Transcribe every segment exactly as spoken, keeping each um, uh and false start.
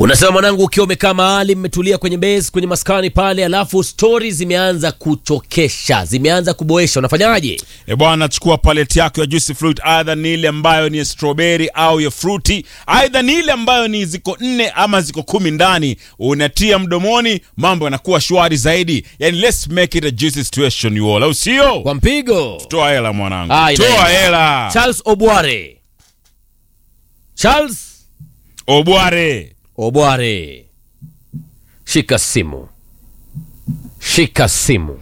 Unasema mwanangu, ukiwa umekaa mahali mmetulia kwenye base kwenye maskani pale, alafu stories zimeanza kuchokesha, zimeanza kuboesha, unafanyaje? Eh bwana, chukua palette yako ya juice fruit, either ni ile ambayo ni strawberry au ya fruity, either ni ile ambayo ni ziko nne ama ziko kumi ndani, unatia mdomoni, mambo yanakuwa shwari zaidi. Yani let's make it a juicy situation you all. Au sio? Kwa mpigo. Toa hela mwanangu. Ah, Toa hela. Charles Obware. Charles Obware. Obware. Shika simu. Shika simu.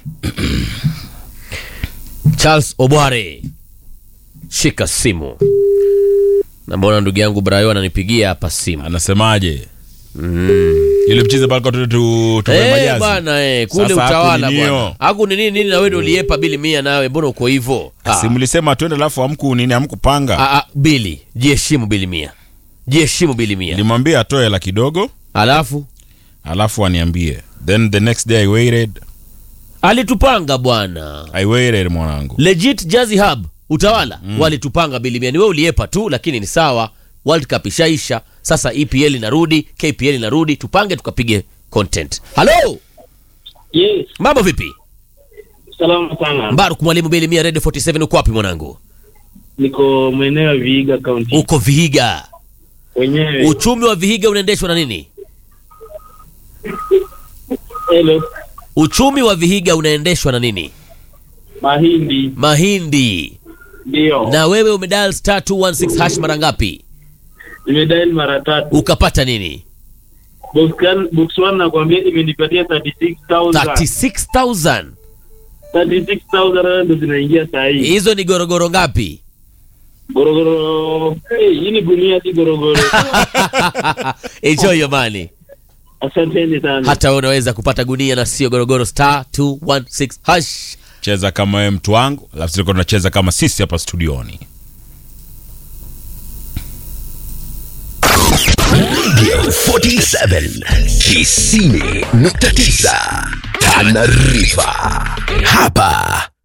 Charles Obware. Shika simu. Na mbona ndugu yangu Brayo ananipigia hapa simu. Anasemaje? Mm. Yule mchiza balko tu tu tu Eh majazi. bwana eh kule Sasa utawala haku bwana. Haku ni nini nini na wewe ndio uliepa bili mia nawe, mbona uko hivyo? Si mlisema twende alafu amku nini amkupanga? Ah ah, bili, jiheshimu bili mia. Jiheshimu bili mia. Nilimwambia atoe hela kidogo. Alafu Alafu aniambie. Then the next day I waited. Alitupanga bwana. I waited mwanangu. Legit Jazzy Hub utawala mm. Walitupanga bili mia. Ni wewe uliepa tu, lakini ni sawa. World Cup ishaisha. Sasa E P L inarudi, K P L inarudi, tupange tukapige content. Hello? Yes. Mambo vipi? Salama sana. Mbaruk mwalimu bili mia Radio forty seven, uko wapi mwanangu? Niko maeneo ya Vihiga County. Uko Vihiga. Wenyewe. Uchumi wa Vihiga unaendeshwa na nini? Hello. Uchumi wa Vihiga unaendeshwa na nini? Mahindi. Mahindi. Ndio. Na wewe umedial star two one six hash mara ngapi? Nimedial mara tatu. Ukapata nini? Boxcan box one nakwambia imenipatia thirty-six thousand. thirty-six thousand. thirty-six thousand ndo zinaingia saa hii. Hizo ni gorogoro ngapi? Gorogoro. Hey, hii ni gunia si gorogoro. Enjoy your money. Asante sana. Hata wewe unaweza kupata gunia na sio gorogoro. Star two one six hash. Cheza kama wewe mtu wangu, alafu tulikuwa tunacheza kama sisi hapa studioni. forty seven Kisini nukta tisa Tanarifa. Hapa